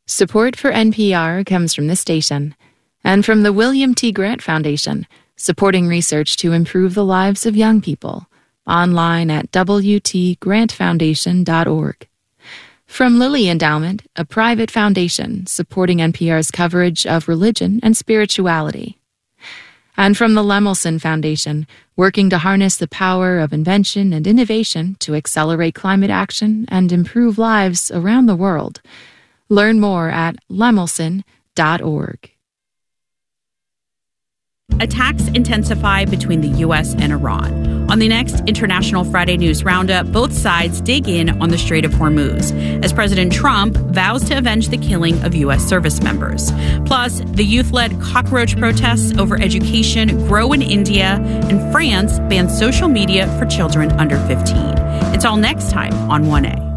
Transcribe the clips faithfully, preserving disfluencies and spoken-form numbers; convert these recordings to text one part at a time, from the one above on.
Support for N P R comes from this station and from the William T. Grant Foundation, supporting research to improve the lives of young people. Online at w t grant foundation dot org. From Lilly Endowment, a private foundation supporting N P R's coverage of religion and spirituality. And from the Lemelson Foundation, working to harness the power of invention and innovation to accelerate climate action and improve lives around the world. Learn more at lemelson dot org. Attacks intensify between the U S and Iran. On the next International Friday News Roundup, both sides dig in on the Strait of Hormuz, as President Trump vows to avenge the killing of U S service members. Plus, the youth-led cockroach protests over education grow in India, and France bans social media for children under fifteen. It's all next time on one A.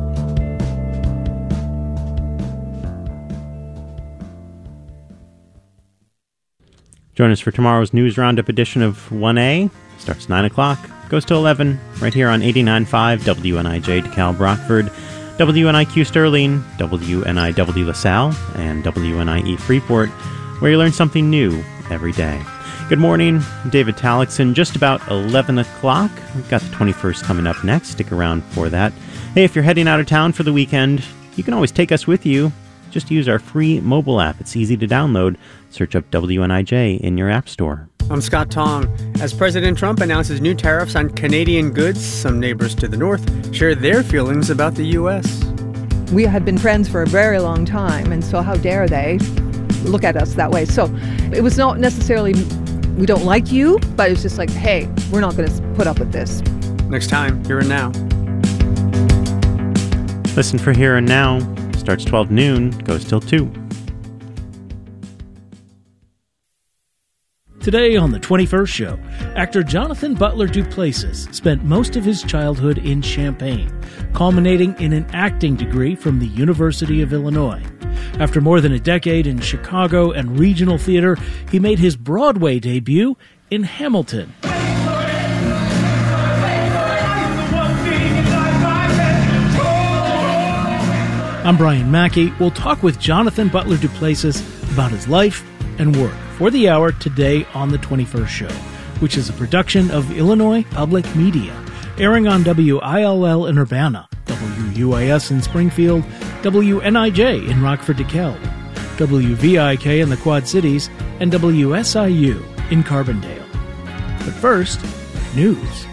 Join us for tomorrow's News Roundup edition of one A. Starts nine o'clock, goes to eleven, right here on eighty-nine point five W N I J DeKalb Rockford, W N I Q Sterling, W N I W LaSalle, and W N I E Freeport, where you learn something new every day. Good morning, I'm David Talixon. Just about eleven o'clock. We've got the twenty-first coming up next. Stick around for that. Hey, if you're heading out of town for the weekend, you can always take us with you. Just use our free mobile app. It's easy to download. Search up W N I J in your app store. I'm Scott Tong. As President Trump announces new tariffs on Canadian goods, some neighbors to the north share their feelings about the U S. We have been friends for a very long time, and so how dare they look at us that way? So it was not necessarily, we don't like you, but it's just like, hey, we're not going to put up with this. Next time, Here and Now. Listen for Here and Now. Starts twelve noon, goes till two. Today on the twenty-first show, actor Jonathan Butler Duplessis spent most of his childhood in Champaign, culminating in an acting degree from the University of Illinois. After more than a decade in Chicago and regional theater, he made his Broadway debut in Hamilton. I'm Brian Mackey. We'll talk with Jonathan Butler Duplessis about his life and work for the hour today on the twenty-first show, which is a production of Illinois Public Media, airing on W I L L in Urbana, W U I S in Springfield, W N I J in Rockford DeKalb, W V I K in the Quad Cities, and W S I U in Carbondale. But first, news.